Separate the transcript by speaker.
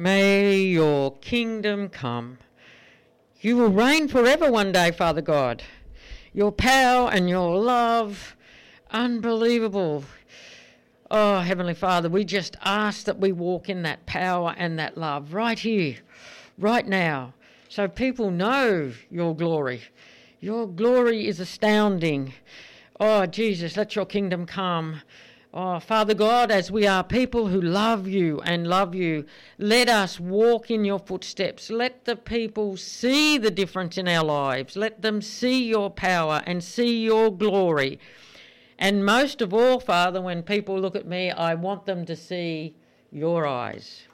Speaker 1: May your kingdom come. You will reign forever one day, Father God. Your power and your love, unbelievable. Oh, Heavenly Father, we just ask that we walk in that power and that love right here, right now, so people know your glory. Your glory is astounding. Oh, Jesus, let your kingdom come. Oh, Father God, as we are people who love you and love you, let us walk in your footsteps. Let the people see the difference in our lives. Let them see your power and see your glory. And most of all, Father, when people look at me, I want them to see your eyes.